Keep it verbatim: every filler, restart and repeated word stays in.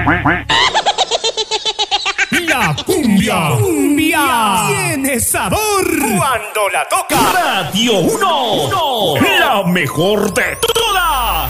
La cumbia, cumbia tiene sabor cuando la toca Radio uno, la mejor de